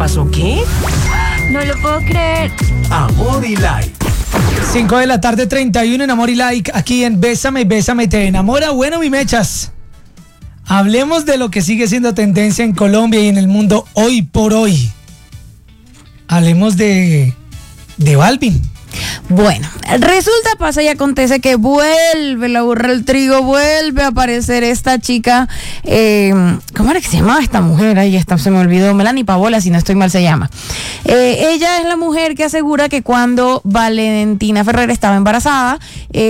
pasó qué? No lo puedo creer. Amor y Like. 5 de la tarde, 31 en Amor y Like, aquí en Bésame, Bésame, te enamora. Bueno, mi mechas, hablemos de lo que sigue siendo tendencia en Colombia y en el mundo hoy por hoy. Hablemos de Balvin. Bueno, resulta, pasa y acontece que vuelve la burra del trigo, vuelve a aparecer esta chica, ¿cómo era que se llamaba esta mujer? Ahí está, se me olvidó, Melanie Paola, si no estoy mal se llama. Ella es la mujer que asegura que cuando Valentina Ferrer estaba embarazada,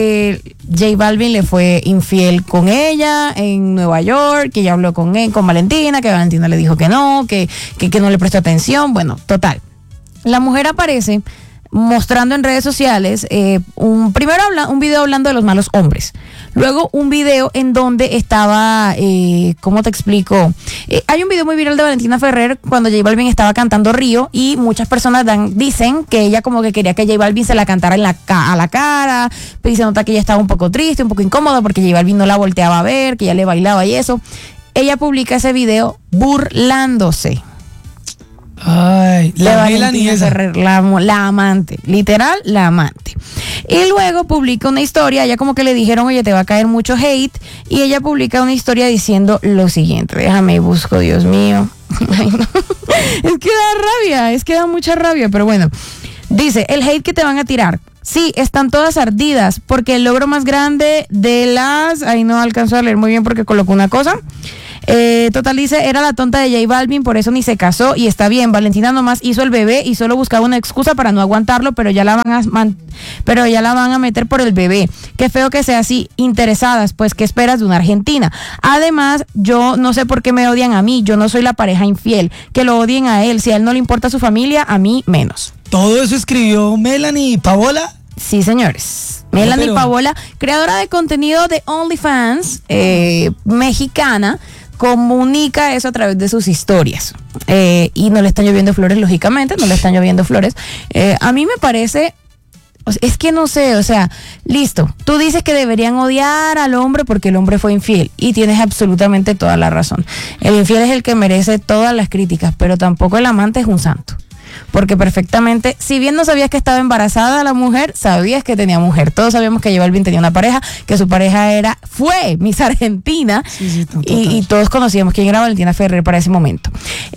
J Balvin le fue infiel con ella en Nueva York, que ella habló con Valentina, que Valentina le dijo que no, que no le prestó atención. Bueno, total, la mujer aparece mostrando en redes sociales un video hablando de los malos hombres, luego un video en donde estaba, ¿cómo te explico? Hay un video muy viral de Valentina Ferrer cuando J Balvin estaba cantando Río y muchas personas dicen que ella como que quería que J Balvin se la cantara a la cara, pero se nota que ella estaba un poco triste, un poco incómoda porque J Balvin no la volteaba a ver, que ella le bailaba y eso. Ella publica ese video burlándose. Ay, la Valentina Ferrer, la amante, literal, la amante. Y luego publica una historia, ella como que le dijeron, oye, te va a caer mucho hate, y ella publica una historia diciendo lo siguiente, déjame busco, Dios mío. Ay, no. Es que da mucha rabia, pero bueno. Dice, el hate que te van a tirar. Sí, están todas ardidas, porque el logro más grande de las... Ahí no alcanzo a leer muy bien porque colocó una cosa. Total, dice, era la tonta de J Balvin, por eso ni se casó, y está bien, Valentina nomás hizo el bebé y solo buscaba una excusa para no aguantarlo, pero ya la van a meter por el bebé. Qué feo que sea así, interesadas, pues ¿qué esperas de una argentina? Además, yo no sé por qué me odian a mí, yo no soy la pareja infiel, que lo odien a él, si a él no le importa su familia, a mí menos. ¿Todo eso escribió Melanie Paola? Sí, señores. Melanie Paola, creadora de contenido de OnlyFans, mexicana, comunica eso a través de sus historias. Y no le están lloviendo flores, lógicamente, no le están lloviendo flores. A mí me parece, es que no sé, o sea, listo, tú dices que deberían odiar al hombre porque el hombre fue infiel, y tienes absolutamente toda la razón. El infiel es el que merece todas las críticas, pero tampoco el amante es un santo. Porque perfectamente, si bien no sabías que estaba embarazada la mujer, sabías que tenía mujer. Todos sabíamos que J Balvin tenía una pareja, que su pareja fue Miss Argentina, y todos conocíamos quién era Valentina Ferrer para ese momento.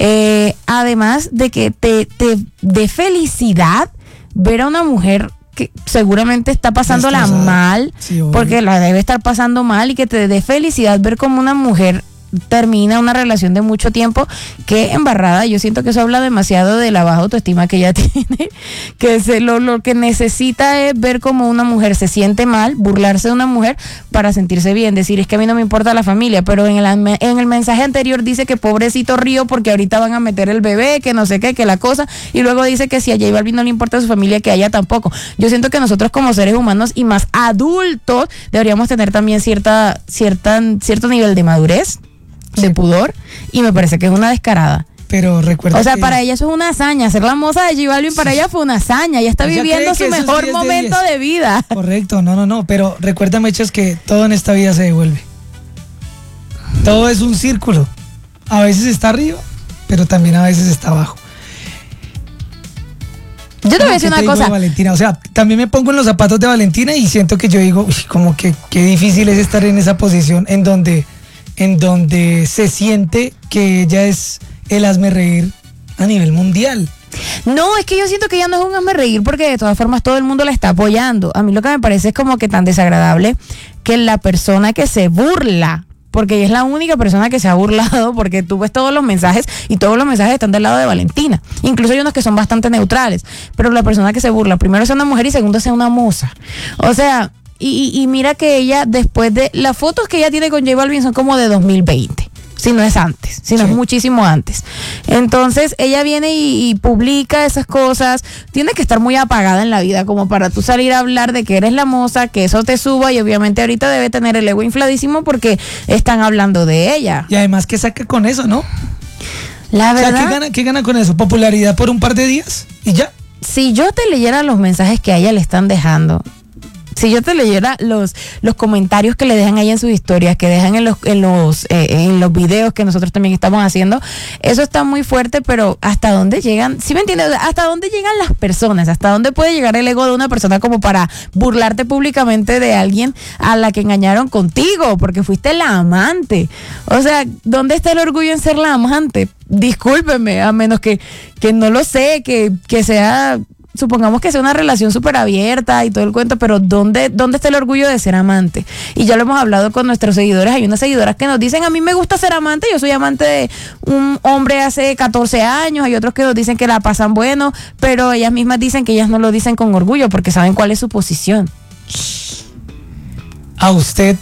Además de que te dé felicidad ver a una mujer que seguramente está pasándola mal, sí, porque la debe estar pasando mal, y que te dé felicidad ver como una mujer termina una relación de mucho tiempo, que embarrada. Yo siento que eso habla demasiado de la baja autoestima que ella tiene, que lo que necesita es ver cómo una mujer se siente mal, burlarse de una mujer para sentirse bien, decir, es que a mí no me importa la familia, pero en el mensaje anterior dice que pobrecito Río porque ahorita van a meter el bebé, que no sé qué, que la cosa, y luego dice que si a J Balvin no le importa su familia, que a ella tampoco. Yo siento que nosotros como seres humanos y más adultos deberíamos tener también cierto nivel de madurez, de pudor, y me parece que es una descarada. Pero recuerda, o sea, para ella eso es una hazaña, ser la moza de J Balvin, para ella fue una hazaña, ella está viviendo su mejor momento de vida. Correcto, no, pero recuérdame, Mechas, que todo en esta vida se devuelve. Todo es un círculo, a veces está arriba, pero también a veces está abajo. Yo te voy a decir una cosa, Valentina, o sea, también me pongo en los zapatos de Valentina y siento que yo digo, como que qué difícil es estar en esa posición en donde se siente que ella es el hazmerreír a nivel mundial. No, es que yo siento que ella no es un hazmerreír, porque de todas formas todo el mundo la está apoyando. A mí lo que me parece es como que tan desagradable que la persona que se burla, porque ella es la única persona que se ha burlado, porque tú ves todos los mensajes y todos los mensajes están del lado de Valentina. Incluso hay unos que son bastante neutrales, pero la persona que se burla, primero sea una mujer y segundo sea una moza. O sea, y mira que ella, después de las fotos que ella tiene con J Balvin son como de 2020, si no es antes, si no es muchísimo antes. Entonces ella viene y publica esas cosas. Tienes que estar muy apagada en la vida como para tú salir a hablar de que eres la moza, que eso te suba, y obviamente ahorita debe tener el ego infladísimo porque están hablando de ella. Y además, ¿qué saca con eso, no? La verdad, o sea, ¿qué gana con eso? ¿Popularidad por un par de días? ¿Y ya? Si yo te leyera los mensajes que a ella le están dejando, si yo te leyera los comentarios que le dejan ahí en sus historias, que dejan en los videos que nosotros también estamos haciendo, eso está muy fuerte, pero ¿hasta dónde llegan? ¿Sí me entiendes? ¿Hasta dónde llegan las personas? ¿Hasta dónde puede llegar el ego de una persona como para burlarte públicamente de alguien a la que engañaron contigo? Porque fuiste la amante. O sea, ¿dónde está el orgullo en ser la amante? Discúlpeme, a menos que no lo sé, que sea... Supongamos que sea una relación súper abierta y todo el cuento, pero ¿dónde está el orgullo de ser amante? Y ya lo hemos hablado con nuestros seguidores. Hay unas seguidoras que nos dicen, a mí me gusta ser amante, yo soy amante de un hombre hace 14 años. Hay otros que nos dicen que la pasan bueno, pero ellas mismas dicen que ellas no lo dicen con orgullo porque saben cuál es su posición. ¿A usted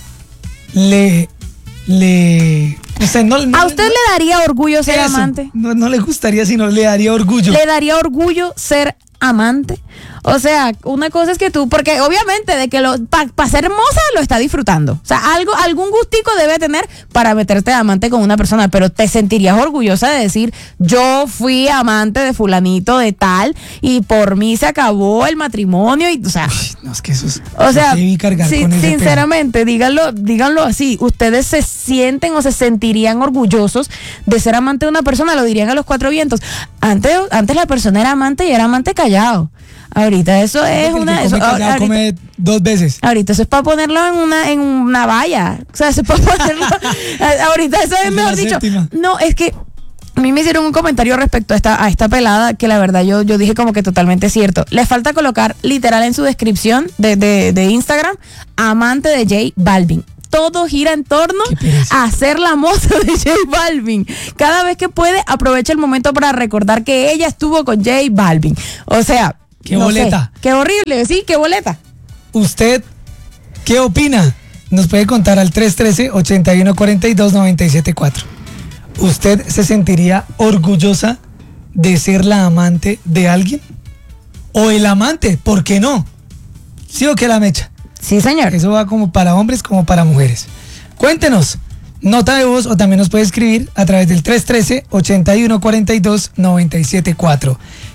¿A usted le daría orgullo ser amante? No le gustaría, sino le daría orgullo. ¿Le daría orgullo ser amante? O sea, una cosa es que tú, porque obviamente de que para ser hermosa lo está disfrutando. O sea, algún gustico debe tener para meterte de amante con una persona, pero te sentirías orgullosa de decir, yo fui amante de fulanito de tal y por mí se acabó el matrimonio y, o sea, no, es que eso es, o sea, sinceramente, díganlo así. ¿Ustedes se sienten o se sentirían orgullosos de ser amante de una persona? Lo dirían a los cuatro vientos. Antes la persona era amante y era amante callado. Ahorita eso es ahorita, come 2 veces. Ahorita eso es para ponerlo en una valla. O sea, eso es para ponerlo. Ahorita eso es mejor dicho. No, es que a mí me hicieron un comentario respecto a esta pelada que la verdad yo dije como que totalmente cierto. Le falta colocar literal en su descripción de Instagram, amante de J Balvin. Todo gira en torno a ser la moza de J Balvin. Cada vez que puede, aprovecha el momento para recordar que ella estuvo con J Balvin. O sea, qué boleta. Qué horrible, sí, qué boleta. ¿Usted qué opina? Nos puede contar al 313-8142-974. ¿Usted se sentiría orgullosa de ser la amante de alguien? ¿O el amante? ¿Por qué no? ¿Sí o qué, la mecha? Sí, señor. Eso va como para hombres como para mujeres. Cuéntenos, nota de voz o también nos puede escribir a través del 313-8142-974.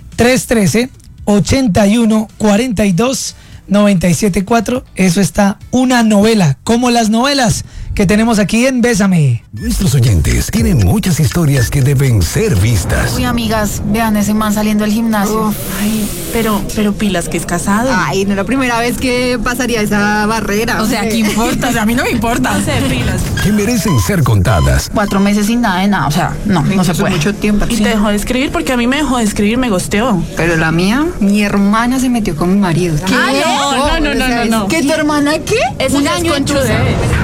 313-8142-974. Eso está una novela, como las novelas que tenemos aquí en Bésame. Nuestros oyentes tienen muchas historias que deben ser vistas. Uy, amigas, vean ese man saliendo del gimnasio. Uf, ay, pero pilas que es casado. Ay, no es la primera vez que pasaría esa barrera. O sea, ¿qué importa? O sea, a mí no me importa. No sé, pilas. Que merecen ser contadas. 4 meses sin nada de nada, o sea, no se puede. Mucho tiempo. Y te dejó de escribir porque a mí me dejó de escribir, me gosteó. Pero la mía, mi hermana se metió con mi marido. ¿Qué? No. ¿Qué, tu hermana qué? Eso Un ya es año conchudez.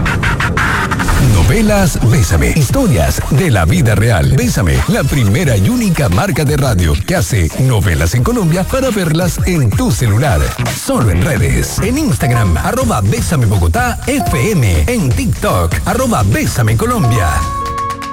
Novelas Bésame. Historias de la vida real. Bésame, la primera y única marca de radio que hace novelas en Colombia para verlas en tu celular. Solo en redes. En Instagram, @Bésame Bogotá FM. En TikTok, @Bésame Colombia.